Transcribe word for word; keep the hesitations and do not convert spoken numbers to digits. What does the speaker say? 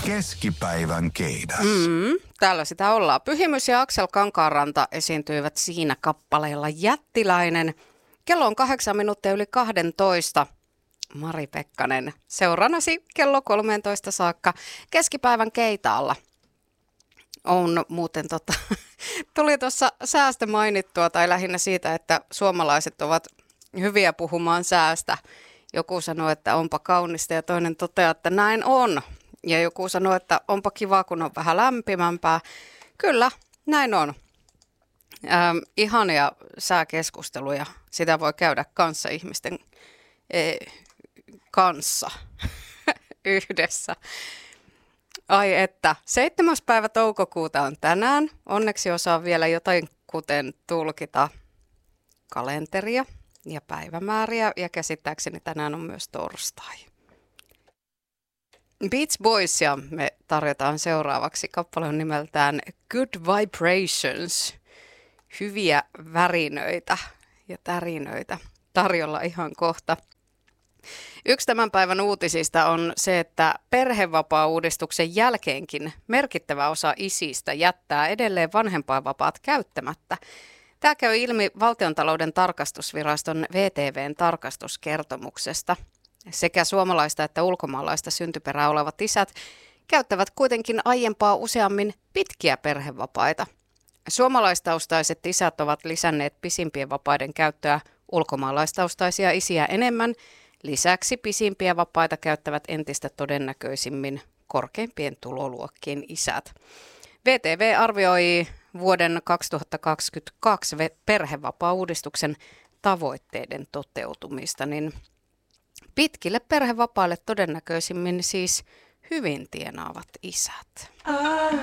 Keskipäivän keidas. Mm, täällä sitä ollaan. Pyhimys ja Aksel Kankaanranta esiintyivät siinä kappaleella Jättiläinen. Kello on kahdeksan minuuttia yli kahdentoista. Mari Pekkanen seurannasi kello kolmeentoista saakka keskipäivän keitaalla. On muuten tota, tuli tuossa säästä mainittua, tai lähinnä siitä, että suomalaiset ovat hyviä puhumaan säästä. Joku sanoi, että onpa kaunista ja toinen toteaa, että näin on. Ja joku sanoi, että onpa kiva, kun on vähän lämpimämpää. Kyllä, näin on. Ähm, ihania sääkeskusteluja. Sitä voi käydä kanssa ihmisten e, kanssa yhdessä. Ai että, seitsemäs päivä toukokuuta on tänään. Onneksi osaan vielä jotain kuten tulkita kalenteria ja päivämääriä. Ja käsittääkseni tänään on myös torstai. Beach Boysia me tarjotaan seuraavaksi. Kappale on nimeltään Good Vibrations. Hyviä värinöitä ja tärinöitä tarjolla ihan kohta. Yksi tämän päivän uutisista on se, että perhevapaa-uudistuksen jälkeenkin merkittävä osa isistä jättää edelleen vanhempainvapaat käyttämättä. Tämä käy ilmi Valtiontalouden tarkastusviraston V T V:n tarkastuskertomuksesta. Sekä suomalaista että ulkomaalaista syntyperää olevat isät käyttävät kuitenkin aiempaa useammin pitkiä perhevapaita. Suomalaistaustaiset isät ovat lisänneet pisimpien vapaiden käyttöä ulkomaalaistaustaisia isiä enemmän. Lisäksi pisimpiä vapaita käyttävät entistä todennäköisimmin korkeimpien tuloluokkien isät. V T V arvioi vuoden kaksituhattakaksikymmentäkaksi perhevapaa-uudistuksen tavoitteiden toteutumista, niin pitkille perhevapaille todennäköisimmin siis hyvin tienaavat isät.